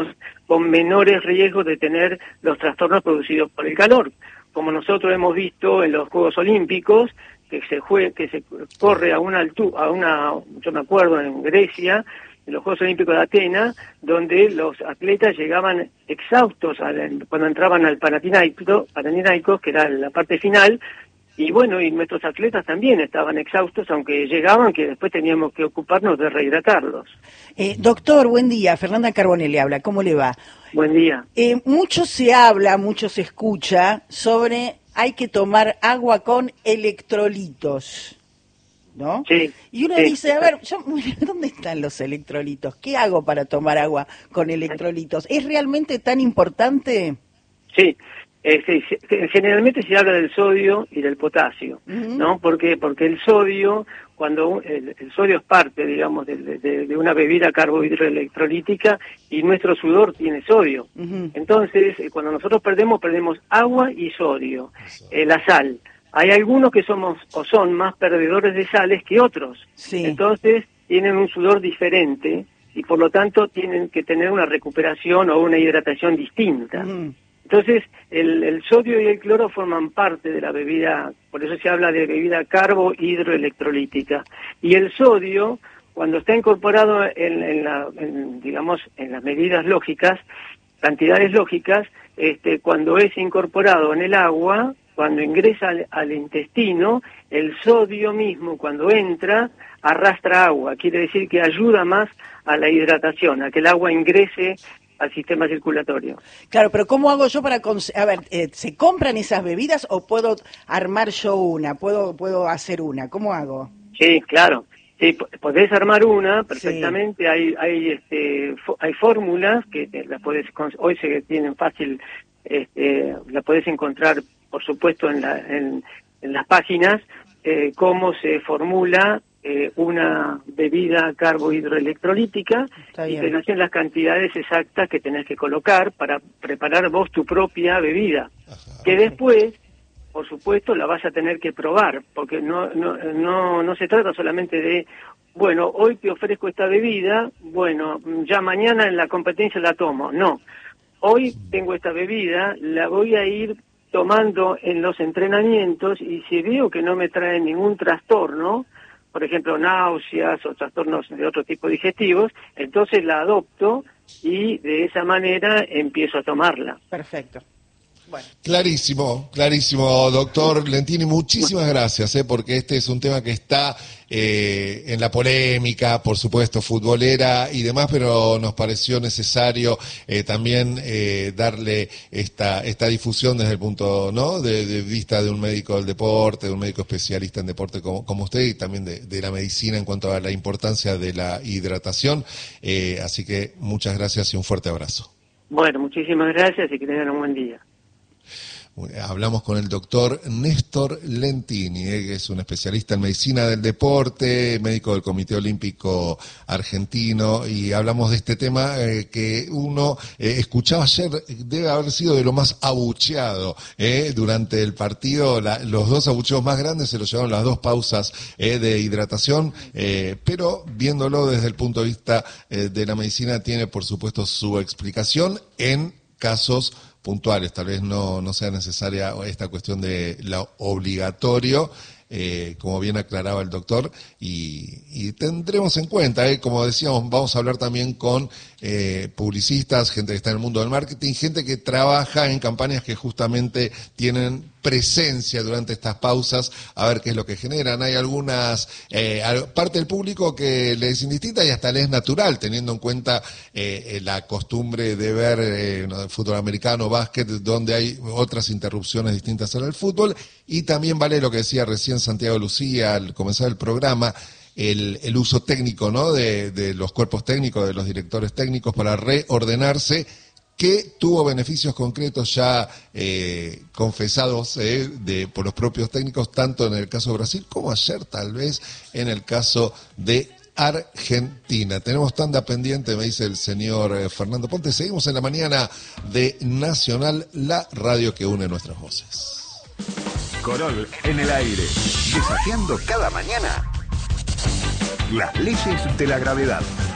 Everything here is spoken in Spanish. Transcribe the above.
con menores riesgos de tener los trastornos producidos por el calor. Como nosotros hemos visto en los Juegos Olímpicos, que se corre a una altura, yo me acuerdo en Grecia, en los Juegos Olímpicos de Atenas, donde los atletas llegaban exhaustos cuando entraban al Panathinaikos, que era la parte final, y bueno, y nuestros atletas también estaban exhaustos, aunque llegaban, que después teníamos que ocuparnos de rehidratarlos. Doctor, buen día. Fernanda Carbone le habla. ¿Cómo le va? Buen día. Mucho se habla, mucho se escucha sobre hay que tomar agua con electrolitos, ¿no? Sí. Y uno dice, a ver, ¿dónde están los electrolitos? ¿Qué hago para tomar agua con electrolitos? ¿Es realmente tan importante? Sí. Generalmente se habla del sodio y del potasio, ¿no? Porque el sodio, cuando el sodio es parte, digamos, de una bebida carbohidroelectrolítica, y nuestro sudor tiene sodio. Entonces, cuando nosotros perdemos agua y sodio, la sal. Hay algunos que son más perdedores de sales que otros. Sí. Entonces, tienen un sudor diferente y por lo tanto tienen que tener una recuperación o una hidratación distinta. Entonces, el sodio y el cloro forman parte de la bebida, por eso se habla de bebida carbohidroelectrolítica. Y el sodio, cuando está incorporado en las medidas lógicas, cantidades lógicas, cuando es incorporado en el agua, cuando ingresa al intestino, el sodio mismo, cuando entra, arrastra agua. Quiere decir que ayuda más a la hidratación, a que el agua ingrese al sistema circulatorio. Claro, pero ¿cómo hago yo para... ¿se compran esas bebidas o puedo armar yo una? ¿Puedo hacer una? ¿Cómo hago? Sí, claro. Sí, podés armar una perfectamente. Sí. Hay fórmulas que hoy se tienen fácil, la podés encontrar, por supuesto, en las páginas, cómo se formula una bebida carbohidroelectrolítica y te nacen las cantidades exactas que tenés que colocar para preparar vos tu propia bebida. Ajá. Que después, por supuesto, la vas a tener que probar, porque no se trata solamente de, bueno, hoy te ofrezco esta bebida, bueno, ya mañana en la competencia la tomo. No, hoy tengo esta bebida, la voy a ir tomando en los entrenamientos y si veo que no me trae ningún trastorno, por ejemplo, náuseas o trastornos de otro tipo digestivos, entonces la adopto y de esa manera empiezo a tomarla. Perfecto. Bueno. Clarísimo, doctor Lentini, muchísimas gracias, porque este es un tema que está en la polémica, por supuesto, futbolera y demás, pero nos pareció necesario también darle esta difusión desde el punto, ¿no?, de vista de un médico del deporte, de un médico especialista en deporte como usted, y también de la medicina en cuanto a la importancia de la hidratación. Así que muchas gracias y un fuerte abrazo. Bueno, muchísimas gracias y que tengan un buen día. Hablamos con el doctor Néstor Lentini, que es un especialista en medicina del deporte, médico del Comité Olímpico Argentino, y hablamos de este tema que uno escuchaba ayer, debe haber sido de lo más abucheado durante el partido. Los dos abucheos más grandes se los llevaron las dos pausas de hidratación, pero viéndolo desde el punto de vista de la medicina tiene por supuesto su explicación en casos puntuales, tal vez no sea necesaria esta cuestión de lo obligatorio, como bien aclaraba el doctor, y tendremos en cuenta, como decíamos, vamos a hablar también con publicistas, gente que está en el mundo del marketing, gente que trabaja en campañas que justamente tienen presencia durante estas pausas, a ver qué es lo que generan. Hay algunas, parte del público que le es indistinta y hasta le es natural, teniendo en cuenta la costumbre de ver fútbol americano, básquet, donde hay otras interrupciones distintas en el fútbol, y también vale lo que decía recién Santiago Lucía al comenzar el programa, el uso técnico, ¿no?, de los cuerpos técnicos, de los directores técnicos para reordenarse, que tuvo beneficios concretos ya confesados por los propios técnicos, tanto en el caso de Brasil como ayer tal vez en el caso de Argentina. Tenemos tanda pendiente, me dice el señor Fernando Ponte. Seguimos en la mañana de Nacional, la radio que une nuestras voces. Corol en el aire, desafiando cada mañana las leyes de la gravedad.